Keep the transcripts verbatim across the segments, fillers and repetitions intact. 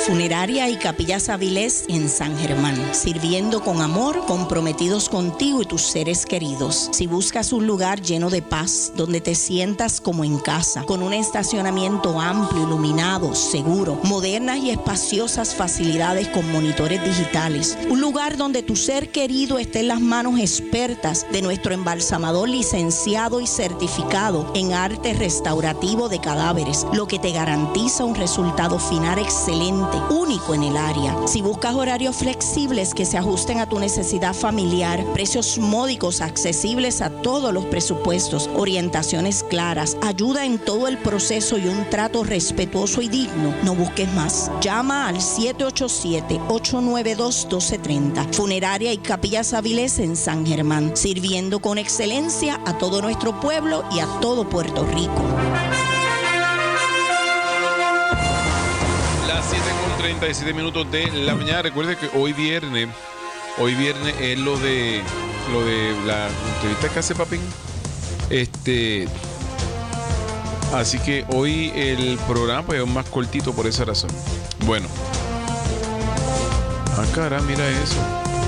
Funeraria y Capillas Avilés en San Germán, sirviendo con amor, comprometidos contigo y tus seres queridos. Si buscas un lugar lleno de paz, donde te sientas como en casa, con un estacionamiento amplio, iluminado, seguro, modernas y espaciosas facilidades con monitores digitales, un lugar donde tu ser querido esté en las manos expertas de nuestro embalsamador licenciado y certificado en arte restaurativo de cadáveres, lo que te garantiza un resultado final excelente, único en el área. Si buscas horarios flexibles que se ajusten a tu necesidad familiar, precios módicos accesibles a todos los presupuestos, orientaciones claras, ayuda en todo el proceso y un trato respetuoso y digno, no busques más. Llama al siete ocho siete, ocho nueve dos, uno dos tres cero. Funeraria y Capillas Avilés en San Germán, sirviendo con excelencia a todo nuestro pueblo y a todo Puerto Rico. siete con treinta y siete minutos de la mañana. Recuerde que hoy viernes, hoy viernes es lo de lo de la entrevista que hace Papín. Este, así que hoy el programa pues, es más cortito por esa razón. Bueno. Ah, cara, mira eso.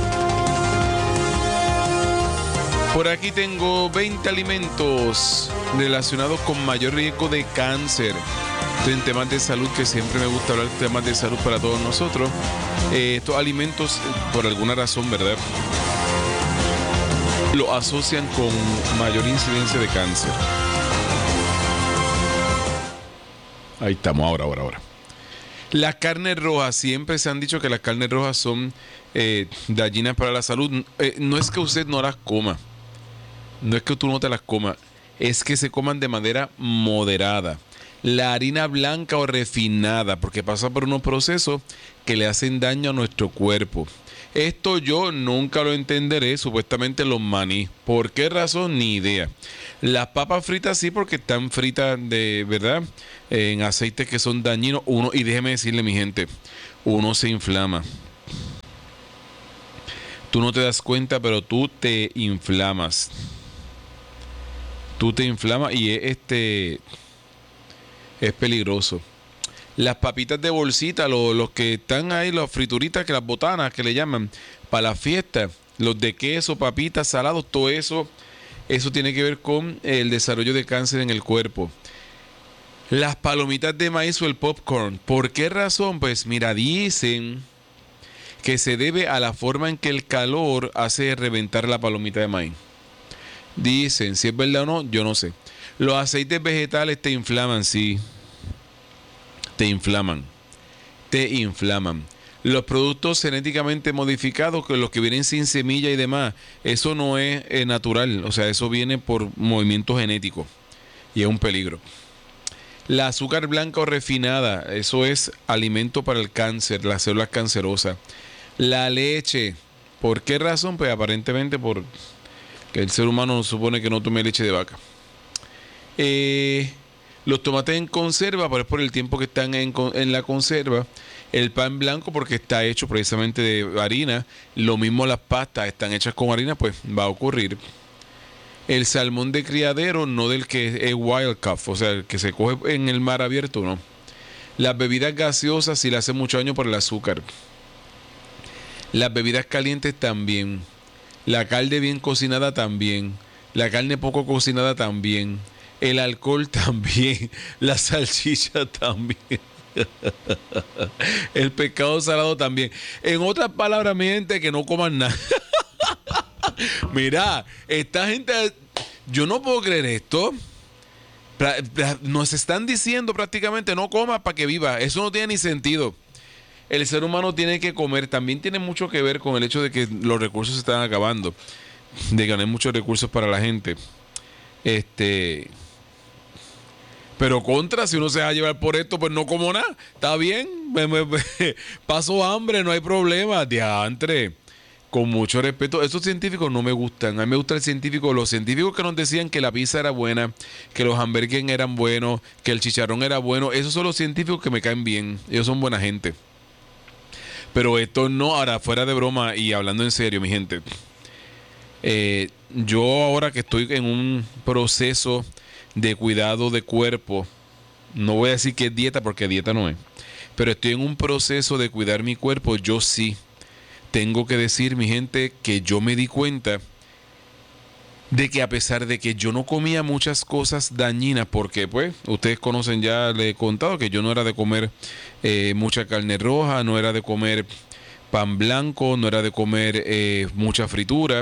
Por aquí tengo veinte alimentos relacionados con mayor riesgo de cáncer. En temas de salud, que siempre me gusta hablar de temas de salud para todos nosotros. Eh, estos alimentos, por alguna razón, ¿verdad?, lo asocian con mayor incidencia de cáncer. Ahí estamos, ahora, ahora, ahora. Las carnes rojas, siempre se han dicho que las carnes rojas son eh, dañinas para la salud. Eh, no es que usted no las coma, no es que tú no te las comas, es que se coman de manera moderada. La harina blanca o refinada, porque pasa por unos procesos que le hacen daño a nuestro cuerpo. Esto yo nunca lo entenderé, supuestamente los maní. ¿Por qué razón? Ni idea. Las papas fritas sí, porque están fritas de verdad en aceites que son dañinos. Uno, y déjeme decirle, mi gente, uno se inflama. Tú no te das cuenta, pero tú te inflamas. Tú te inflamas y es este... es peligroso. Las papitas de bolsita, los, los que están ahí, las frituritas, que las botanas que le llaman, para la fiesta, los de queso, papitas, salados, todo eso, eso tiene que ver con el desarrollo de cáncer en el cuerpo. Las palomitas de maíz o el popcorn, ¿por qué razón? Pues mira, dicen que se debe a la forma en que el calor hace reventar la palomita de maíz. Dicen, si es verdad o no, yo no sé. Los aceites vegetales te inflaman, sí. Te inflaman. Te inflaman. Los productos genéticamente modificados, que los que vienen sin semilla y demás, eso no es eh, natural. O sea, eso viene por movimiento genético. Y es un peligro. La azúcar blanca o refinada, eso es alimento para el cáncer, las células cancerosas. La leche, ¿por qué razón? Pues aparentemente por que el ser humano supone que no tome leche de vaca. Eh, los tomates en conserva, pero es por el tiempo que están en, en la conserva. El pan blanco, porque está hecho precisamente de harina. Lo mismo las pastas están hechas con harina, pues va a ocurrir. El salmón de criadero, no del que es wild caught, o sea, el que se coge en el mar abierto, no. Las bebidas gaseosas, si le hace mucho daño por el azúcar. Las bebidas calientes también. La carne bien cocinada también. La carne poco cocinada también. El alcohol también. La salchicha también. El pescado salado también. En otras palabras, mi gente, que no coman nada. Mira, esta gente, yo no puedo creer esto. Nos están diciendo prácticamente no comas para que viva. Eso no tiene ni sentido. El ser humano tiene que comer. También tiene mucho que ver con el hecho de que los recursos se están acabando, de que no hay muchos recursos para la gente. Este, pero contra, si uno se va a llevar por esto, pues no como nada. Está bien, me, me, me, paso hambre, no hay problema. Diantre, con mucho respeto. Estos científicos no me gustan. A mí me gusta el científico, los científicos que nos decían que la pizza era buena, que los hamburgues eran buenos, que el chicharrón era bueno. Esos son los científicos que me caen bien. Ellos son buena gente. Pero esto no, ahora fuera de broma y hablando en serio, mi gente. Eh, yo ahora que estoy en un proceso de cuidado de cuerpo, no voy a decir que es dieta porque dieta no es. pero estoy en un proceso de cuidar mi cuerpo. Yo sí tengo que decir, mi gente, que yo me di cuenta de que a pesar de que yo no comía muchas cosas dañinas, porque pues ustedes conocen, ya les he contado que yo no era de comer eh, mucha carne roja, no era de comer pan blanco, no era de comer eh, mucha fritura,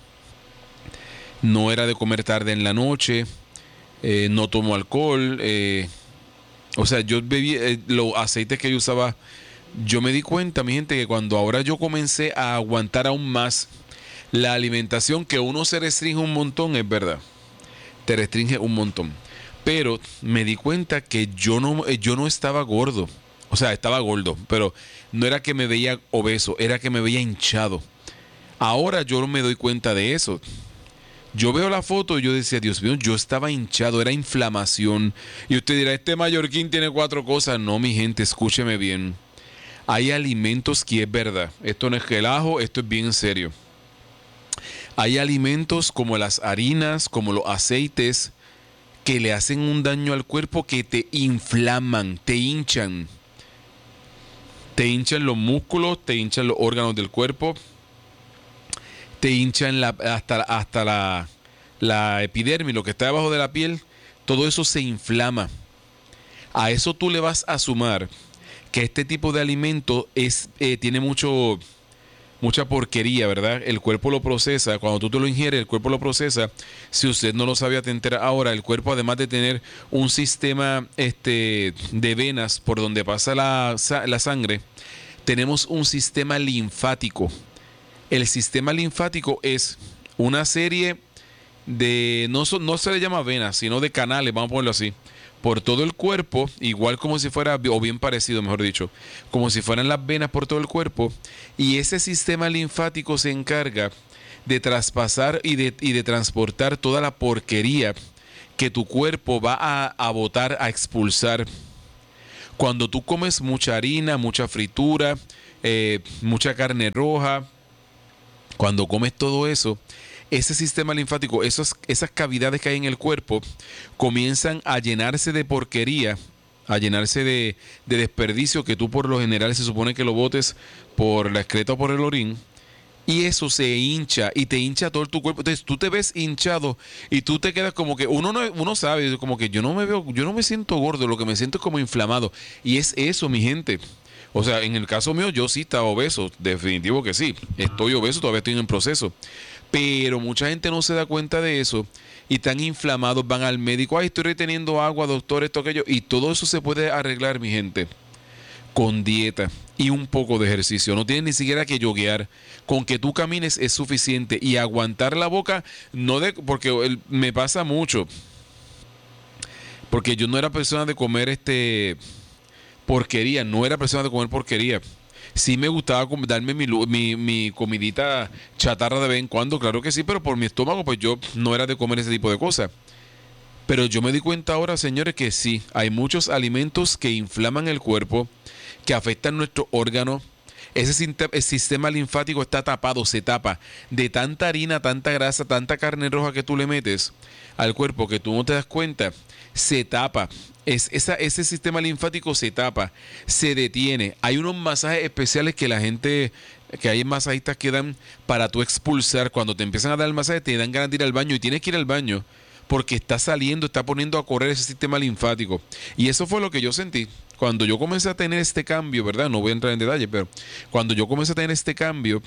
no era de comer tarde en la noche, eh, no tomo alcohol, eh, o sea, yo bebía eh, los aceites que yo usaba. Yo me di cuenta, mi gente, que cuando ahora yo comencé a aguantar aún más la alimentación, que uno se restringe un montón, es verdad, te restringe un montón, pero me di cuenta que yo no, yo no estaba gordo, o sea, estaba gordo, pero no era que me veía obeso, era que me veía hinchado. Ahora yo no me doy cuenta de eso. Yo veo la foto y yo decía, Dios mío, yo estaba hinchado, era inflamación. Y usted dirá, este mallorquín tiene cuatro cosas. No, mi gente, escúcheme bien. Hay alimentos que es verdad. Esto no es relajo, esto es bien serio. Hay alimentos como las harinas, como los aceites, que le hacen un daño al cuerpo, que te inflaman, te hinchan. Te hinchan los músculos, te hinchan los órganos del cuerpo, te hinchan la, hasta, hasta la, la epidermis, lo que está debajo de la piel, todo eso se inflama. A eso tú le vas a sumar que este tipo de alimento es, eh, tiene mucho, mucha porquería, ¿verdad? El cuerpo lo procesa, cuando tú te lo ingieres, el cuerpo lo procesa. Si usted no lo sabía, te entera ahora. El cuerpo, además de tener un sistema este, de venas por donde pasa la, la sangre, tenemos un sistema linfático. El sistema linfático es una serie de, no, so, no se le llama venas, sino de canales, vamos a ponerlo así, por todo el cuerpo, igual como si fuera, o bien parecido, mejor dicho, como si fueran las venas por todo el cuerpo, y ese sistema linfático se encarga de traspasar y de, y de transportar toda la porquería que tu cuerpo va a, a botar, a expulsar. Cuando tú comes mucha harina, mucha fritura, eh, mucha carne roja, cuando comes todo eso, ese sistema linfático, esos, esas cavidades que hay en el cuerpo, comienzan a llenarse de porquería, a llenarse de, de desperdicio que tú por lo general se supone que lo botes por la excreta o por el orín, y eso se hincha y te hincha todo tu cuerpo. Entonces tú te ves hinchado y tú te quedas como que uno no, uno sabe como que yo no me veo, yo no me siento gordo, lo que me siento es como inflamado, y es eso, mi gente. O sea, en el caso mío, yo sí estaba obeso, definitivo que sí. Estoy obeso, todavía estoy en el proceso. Pero mucha gente no se da cuenta de eso y están inflamados, van al médico, ay, estoy reteniendo agua, doctor, esto, aquello. Y todo eso se puede arreglar, mi gente, con dieta y un poco de ejercicio. No tienes ni siquiera que yoguear. Con que tú camines es suficiente. Y aguantar la boca, no de, porque el, me pasa mucho. Porque yo no era persona de comer este... porquería, no era persona de comer porquería. Sí me gustaba darme mi, mi, mi comidita chatarra de vez en cuando, claro que sí, pero por mi estómago pues yo no era de comer ese tipo de cosas. Pero yo me di cuenta ahora, señores, que sí, hay muchos alimentos que inflaman el cuerpo, que afectan nuestros órganos. Ese el sistema linfático está tapado, se tapa de tanta harina, tanta grasa, tanta carne roja que tú le metes al cuerpo que tú no te das cuenta. Se tapa, es, esa, ese sistema linfático se tapa, se detiene. Hay unos masajes especiales que la gente, que hay masajistas que dan para tú expulsar. Cuando te empiezan a dar el masaje te dan ganas de ir al baño y tienes que ir al baño porque está saliendo, está poniendo a correr ese sistema linfático. Y eso fue lo que yo sentí cuando yo comencé a tener este cambio, ¿verdad? No voy a entrar en detalle, pero cuando yo comencé a tener este cambio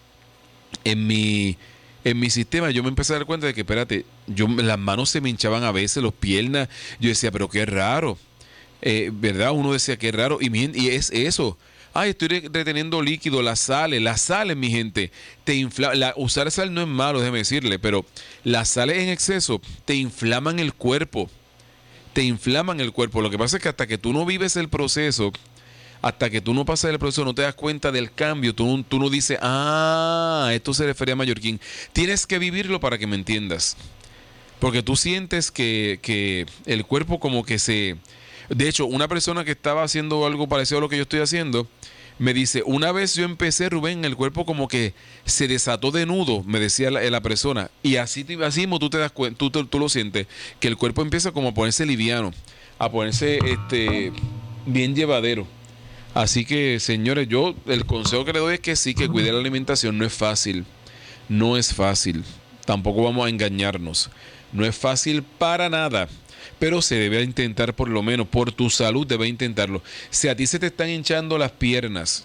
en mi... En mi sistema, yo me empecé a dar cuenta de que, espérate, yo, las manos se me hinchaban a veces, las piernas. Yo decía, pero qué raro. Eh, ¿Verdad? Uno decía, qué raro. Y, mi, y es eso. Ay, estoy reteniendo líquido, las sales. Las sales, mi gente, te infla, la, usar sal no es malo, déjeme decirle, pero las sales en exceso te inflaman el cuerpo. Te inflaman el cuerpo. Lo que pasa es que hasta que tú no vives el proceso, hasta que tú no pasas el proceso, no te das cuenta del cambio. Tú, tú no dices, ah, esto se refería a mallorquín. Tienes que vivirlo para que me entiendas. Porque tú sientes que, que el cuerpo como que se... De hecho, una persona que estaba haciendo algo parecido a lo que yo estoy haciendo, me dice, una vez yo empecé, Rubén, el cuerpo como que se desató de nudo, me decía la, la persona. Y así, así mismo tú te das cuenta, tú, tú, tú lo sientes, que el cuerpo empieza como a ponerse liviano, a ponerse este bien llevadero. Así que, señores, yo el consejo que le doy es que sí, que cuide la alimentación. No es fácil, no es fácil. Tampoco vamos a engañarnos. No es fácil para nada, pero se debe intentar, por lo menos por tu salud debe intentarlo. Si a ti se te están hinchando las piernas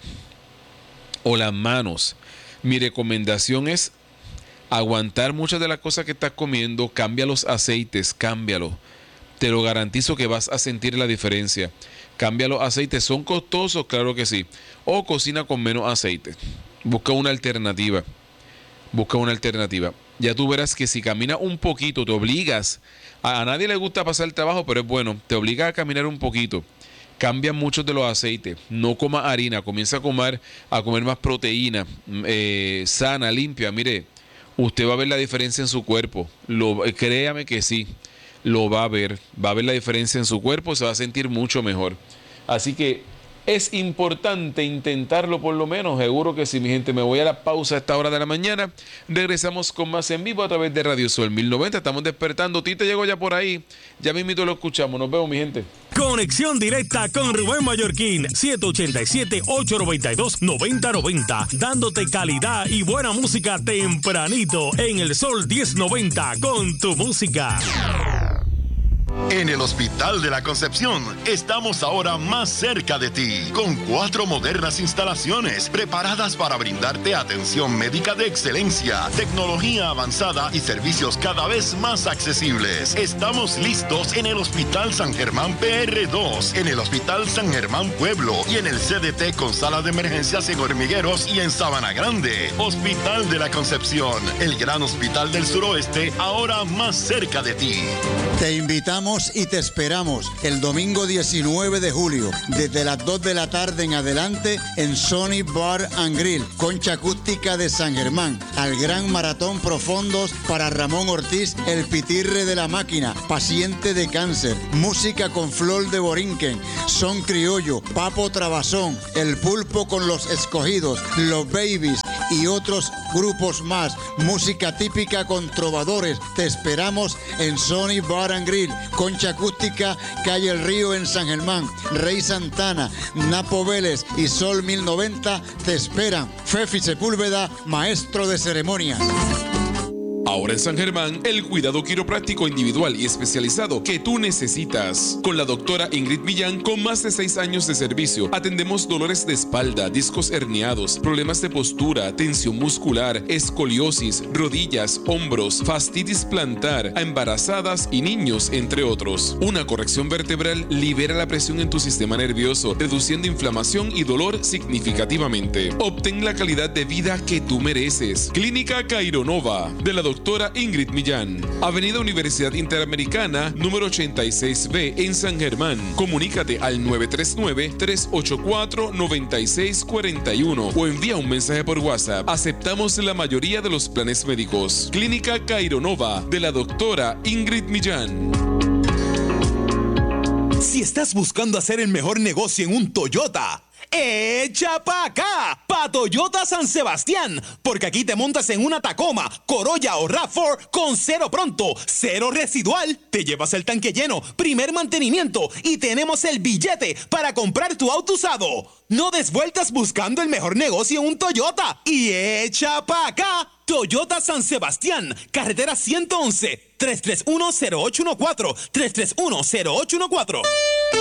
o las manos, mi recomendación es aguantar muchas de las cosas que estás comiendo. Cambia los aceites, cámbialo. Te lo garantizo que vas a sentir la diferencia. Cambia los aceites. ¿Son costosos? Claro que sí. O cocina con menos aceite. Busca una alternativa. Busca una alternativa. Ya tú verás que si caminas un poquito, te obligas. A, a nadie le gusta pasar el trabajo, pero es bueno. Te obliga a caminar un poquito. Cambian muchos de los aceites. No coma harina. Comienza a comer, a comer más proteína. Eh, sana, limpia. Mire, usted va a ver la diferencia en su cuerpo. Lo, créame que sí. Lo va a ver, va a ver la diferencia en su cuerpo, se va a sentir mucho mejor. Así que es importante intentarlo por lo menos, seguro que sí, mi gente. Me voy a la pausa a esta hora de la mañana. Regresamos con más en vivo a través de Radio Sol mil noventa. Estamos despertando. Tito llegó ya por ahí. Ya mismito lo escuchamos. Nos vemos, mi gente. Conexión directa con Rubén Mallorquín, siete ocho siete, ocho nueve dos, nueve cero nueve cero, dándote calidad y buena música tempranito en el Sol diez noventa con tu música. En el Hospital de la Concepción estamos ahora más cerca de ti, con cuatro modernas instalaciones preparadas para brindarte atención médica de excelencia, tecnología avanzada y servicios cada vez más accesibles. Estamos listos en el Hospital San Germán P R dos, en el Hospital San Germán Pueblo y en el C D T con sala de emergencias en Hormigueros y en Sabana Grande. Hospital de la Concepción, el gran hospital del suroeste, ahora más cerca de ti. Te invitamos y te esperamos el domingo diecinueve de julio, desde las dos de la tarde en adelante, en Sony Bar and Grill, Concha Acústica de San Germán, al gran maratón profundos para Ramón Ortiz, el pitirre de la máquina, paciente de cáncer, música con Flor de Borinquen, son criollo, Papo Trabazón, el pulpo con los escogidos, los babies y otros grupos más, música típica con trovadores. Te esperamos en Sony Bar and Grill, Concha Acústica, Calle El Río en San Germán. Rey Santana, Napo Vélez y Sol mil noventa te esperan. Fefi Sepúlveda, maestro de ceremonias. Ahora en San Germán, el cuidado quiropráctico individual y especializado que tú necesitas. Con la doctora Ingrid Millán, con más de seis años de servicio, atendemos dolores de espalda, discos herniados, problemas de postura, tensión muscular, escoliosis, rodillas, hombros, fastitis plantar, a embarazadas y niños, entre otros. Una corrección vertebral libera la presión en tu sistema nervioso, reduciendo inflamación y dolor significativamente. Obtén la calidad de vida que tú mereces. Clínica Caironova, de la doctora Doctora Ingrid Millán, Avenida Universidad Interamericana, número ochenta y seis B en San Germán. Comunícate al nueve tres nueve, tres ocho cuatro, nueve seis cuatro uno o envía un mensaje por WhatsApp. Aceptamos la mayoría de los planes médicos. Clínica Caironova, de la doctora Ingrid Millán. Si estás buscando hacer el mejor negocio en un Toyota, ¡echa pa' acá! Pa' Toyota San Sebastián, porque aquí te montas en una Tacoma, Corolla o RAV cuatro con cero pronto, cero residual, te llevas el tanque lleno, primer mantenimiento y tenemos el billete para comprar tu auto usado. No des vueltas buscando el mejor negocio en un Toyota y echa pa' acá. Toyota San Sebastián, carretera ciento once, tres tres uno, cero ocho uno cuatro, tres tres uno, cero ocho uno cuatro.